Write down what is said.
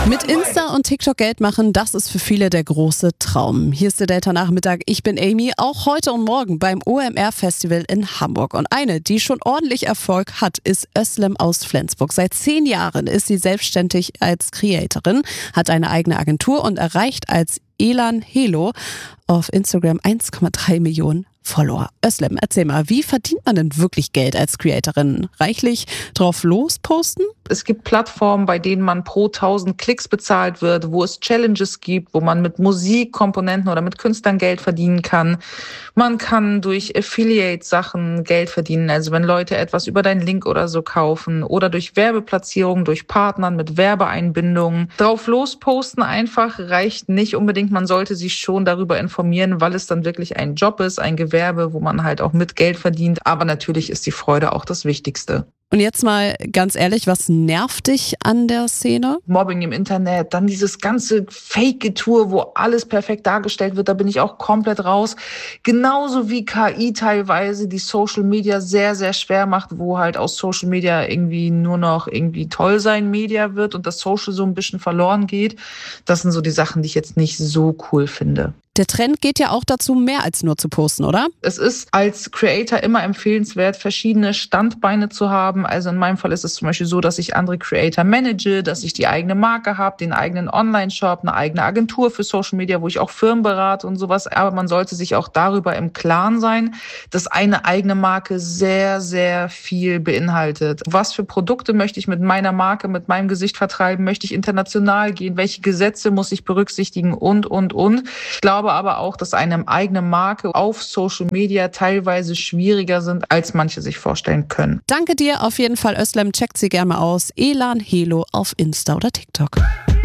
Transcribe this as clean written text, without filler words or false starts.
Mit Insta und TikTok Geld machen, das ist für viele der große Traum. Hier ist der Delta-Nachmittag, ich bin Amy, auch heute und morgen beim OMR-Festival in Hamburg. Und eine, die schon ordentlich Erfolg hat, ist Özlem aus Flensburg. Seit 10 Jahren ist sie selbstständig als Creatorin, hat eine eigene Agentur und erreicht als Elan Helo auf Instagram 1,3 Millionen Follower. Özlem, erzähl mal, wie verdient man denn wirklich Geld als Creatorin? Reichlich drauf losposten? Es gibt Plattformen, bei denen man pro 1000 Klicks bezahlt wird, wo es Challenges gibt, wo man mit Musikkomponenten oder mit Künstlern Geld verdienen kann. Man kann durch Affiliate-Sachen Geld verdienen, also wenn Leute etwas über deinen Link oder so kaufen oder durch Werbeplatzierungen, durch Partnern mit Werbeeinbindungen. Drauf losposten einfach reicht nicht unbedingt. Man sollte sich schon darüber informieren, weil es dann wirklich ein Job ist, ein Gewerbe, wo man halt auch mit Geld verdient. Aber natürlich ist die Freude auch das Wichtigste. Und jetzt mal ganz ehrlich, was nervt dich an der Szene? Mobbing im Internet, dann dieses ganze Fake-Getue, wo alles perfekt dargestellt wird, da bin ich auch komplett raus. Genauso wie KI teilweise die Social Media sehr, sehr schwer macht, wo halt aus Social Media irgendwie nur noch irgendwie toll sein Media wird und das Social so ein bisschen verloren geht. Das sind so die Sachen, die ich jetzt nicht so cool finde. Der Trend geht ja auch dazu, mehr als nur zu posten, oder? Es ist als Creator immer empfehlenswert, verschiedene Standbeine zu haben. Also in meinem Fall ist es zum Beispiel so, dass ich andere Creator manage, dass ich die eigene Marke habe, den eigenen Online-Shop, eine eigene Agentur für Social Media, wo ich auch Firmen berate und sowas. Aber man sollte sich auch darüber im Klaren sein, dass eine eigene Marke sehr, sehr viel beinhaltet. Was für Produkte möchte ich mit meiner Marke, mit meinem Gesicht vertreiben? Möchte ich international gehen? Welche Gesetze muss ich berücksichtigen? Und. Ich glaube aber auch, dass eine eigene Marke auf Social Media teilweise schwieriger sind, als manche sich vorstellen können. Danke dir auf jeden Fall, Özlem. Checkt sie gerne mal aus. Elan Helo auf Insta oder TikTok.